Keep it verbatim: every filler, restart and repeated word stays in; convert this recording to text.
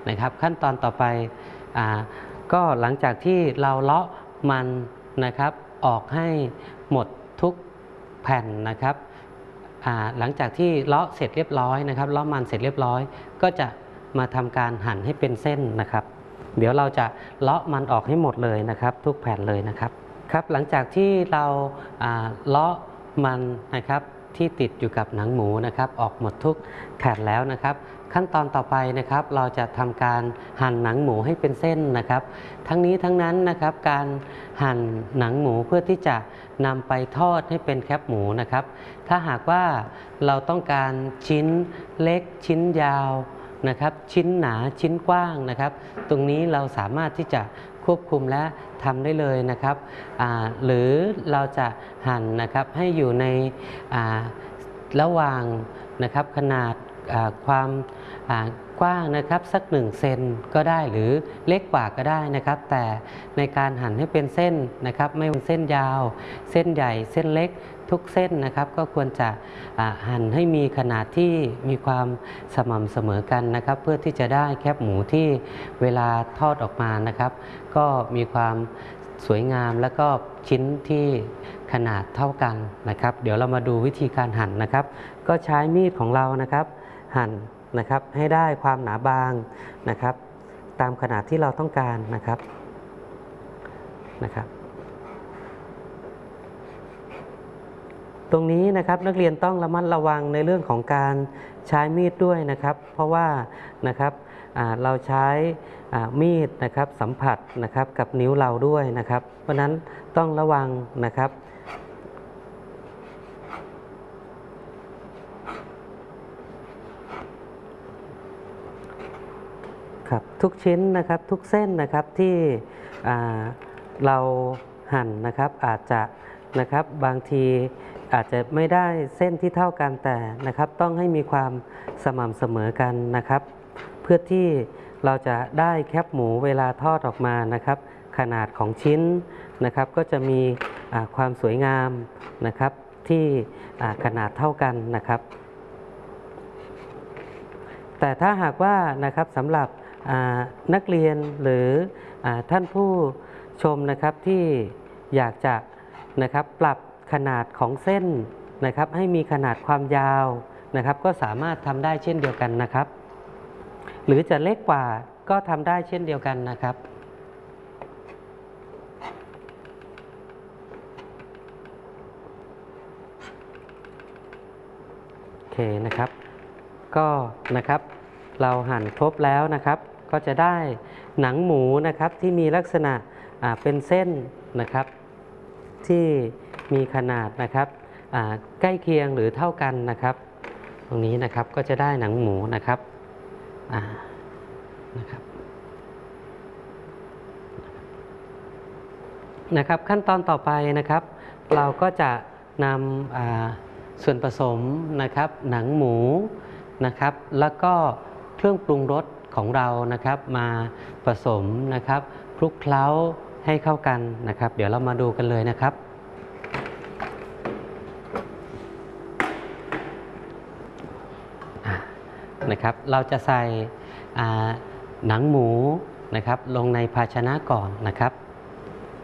นะครับขั้นตอนต่อไปอ่าก็หลังจากที่เราเลาะมันนะครับออกให้หมดทุกแผ่นนะครับหลังจากที่เลาะเสร็จเรียบร้อยนะครับเลาะมันเสร็จเรียบร้อยก็จะมาทำการหั่นให้เป็นเส้นนะครับเดี๋ยวเราจะเลาะมันออกให้หมดเลยนะครับทุกแผ่นเลยนะครับครับหลังจากที่เราเลาะมันนะครับที่ติดอยู่กับหนังหมูนะครับออกหมดทุกแผ่นแล้วนะครับขั้นตอนต่อไปนะครับเราจะทำการหั่นหนังหมูให้เป็นเส้นนะครับทั้งนี้ทั้งนั้นนะครับการหั่นหนังหมูเพื่อที่จะนำไปทอดให้เป็นแคบหมูนะครับถ้าหากว่าเราต้องการชิ้นเล็กชิ้นยาวนะครับชิ้นหนาชิ้นกว้างนะครับตรงนี้เราสามารถที่จะควบคุมและทำได้เลยนะครับหรือเราจะหั่นนะครับให้อยู่ในระหว่างนะครับขนาดความกว้างนะครับสักหนึ่งเซนก็ได้หรือเล็กกว่าก็ได้นะครับแต่ในการหั่นให้เป็นเส้นนะครับไม่เป็นเส้นยาวเส้นใหญ่เส้นเล็กทุกเส้นนะครับก็ควรจะหั่นให้มีขนาดที่มีความสม่ำเสมอกันนะครับเพื่อที่จะได้แคบหมูที่เวลาทอดออกมานะครับก็มีความสวยงามและก็ชิ้นที่ขนาดเท่ากันนะครับเดี๋ยวเรามาดูวิธีการหั่นนะครับก็ใช้มีดของเรานะครับหั่นนะครับให้ได้ความหนาบางนะครับตามขนาดที่เราต้องการนะครับนะครับตรงนี้นะครับนักเรียนต้องระมัดระวังในเรื่องของการใช้มีดด้วยนะครับเพราะว่านะครับเราใช้มีดนะครับสัมผัสนะครับกับนิ้วเราด้วยนะครับเพราะนั้นต้องระวังนะครับครับทุกชิ้นนะครับทุกเส้นนะครับที่เราหั่นนะครับอาจจะนะครับบางทีอาจจะไม่ได้เส้นที่เท่ากันแต่นะครับต้องให้มีความสม่ำเสมอกันนะครับเพื่อที่เราจะได้แคบหมูเวลาทอดออกมานะครับขนาดของชิ้นนะครับก็จะมีความสวยงามนะครับที่ขนาดเท่ากันนะครับแต่ถ้าหากว่านะครับสำหรับนักเรียนหรือท่านผู้ชมนะครับที่อยากจะนะครับปรับขนาดของเส้นนะครับให้มีขนาดความยาวนะครับก็สามารถทำได้เช่นเดียวกันนะครับหรือจะเล็กกว่าก็ทำได้เช่นเดียวกันนะครับโอเคนะครับก็นะครับเราหั่นครบแล้วนะครับก็จะได้หนังหมูนะครับที่มีลักษณะเป็นเส้นนะครับที่มีขนาดนะครับใกล้เคียงหรือเท่ากันนะครับตรงนี้นะครับก็จะได้หนังหมูนะครับนะครับนะครับขั้นตอนต่อไปนะครับเราก็จะนำส่วนผสมนะครับหนังหมูนะครับแล้วก็เครื่องปรุงรสของเรานะครับมาผสมนะครับคลุกเคล้าให้เข้ากันนะครับเดี๋ยวเรามาดูกันเลยนะครับนะครับเราจะใส่หนังหมูนะครับลงในภาชนะก่อนนะครับ